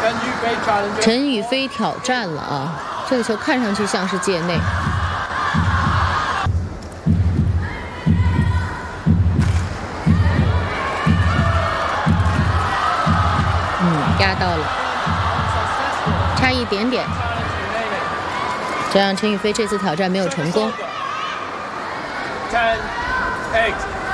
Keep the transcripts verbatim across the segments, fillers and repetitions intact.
陈雨菲挑战了啊，这个球看上去像是界内。嗯，压到了，差一点点。这样陈雨菲这次挑战没有成功。 Ten, eight.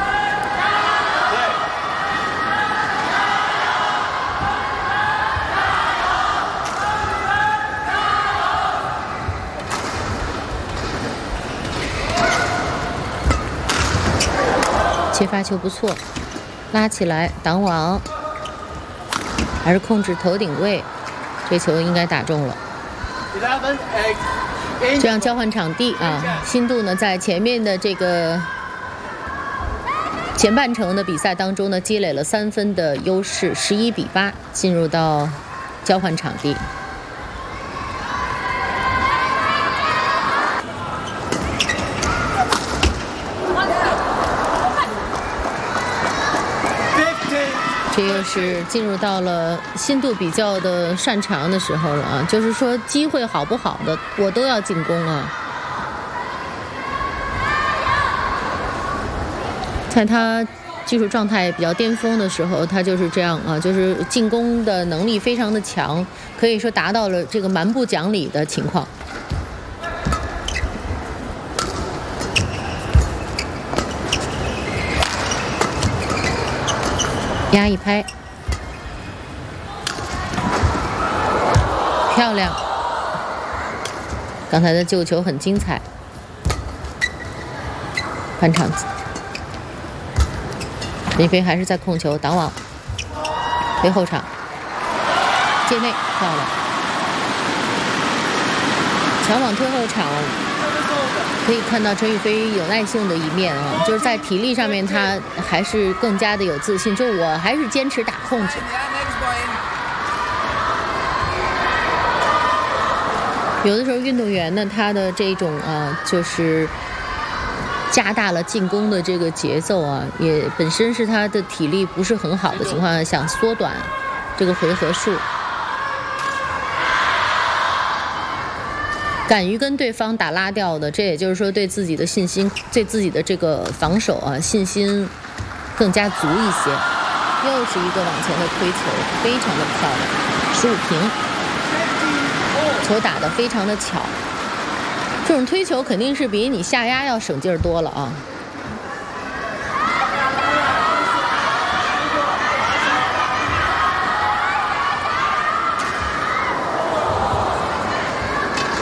切发球不错，拉起来挡网，还是控制头顶位，这球应该打中了。这样交换场地啊，新度呢在前面的这个前半程的比赛当中呢，积累了三分的优势，十一比八进入到交换场地。这又是进入到了新度比较的擅长的时候了啊，就是说机会好不好的我都要进攻啊。在他技术状态比较巅峰的时候，他就是这样啊，就是进攻的能力非常的强，可以说达到了这个蛮不讲理的情况。压一拍，漂亮！刚才的救球很精彩。翻场，林飞还是在控球挡网，回后场，界内漂亮！抢网推后场。可以看到陈雨菲有耐性的一面啊，就是在体力上面他还是更加的有自信，就是我还是坚持打控制。有的时候运动员呢，他的这种啊，就是加大了进攻的这个节奏啊，也本身是他的体力不是很好的情况下，想缩短这个回合数。敢于跟对方打拉吊的，这也就是说对自己的信心，对自己的这个防守啊信心更加足一些。又是一个往前的推球，非常的漂亮，十五平，球打得非常的巧。这种推球肯定是比你下压要省劲儿多了啊。